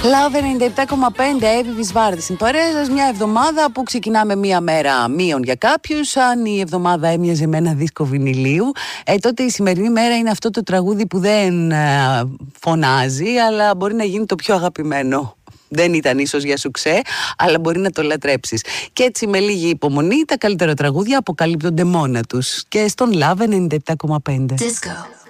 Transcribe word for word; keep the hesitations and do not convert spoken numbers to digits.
Love ενενήντα επτά κόμμα πέντε, Εύη Βυσβάρδη. Στην παρέα σας, μια εβδομάδα που ξεκινάμε μία μέρα μείον για κάποιους. Αν η εβδομάδα έμοιαζε με ένα δίσκο βινιλίου, ε, τότε η σημερινή μέρα είναι αυτό το τραγούδι που δεν ε, φωνάζει, αλλά μπορεί να γίνει το πιο αγαπημένο. Δεν ήταν ίσως για σουξέ, αλλά μπορεί να το λατρέψεις. Και έτσι με λίγη υπομονή τα καλύτερα τραγούδια αποκαλύπτονται μόνα τους. Και στον Love ενενήντα επτά κόμμα πέντε. Disco.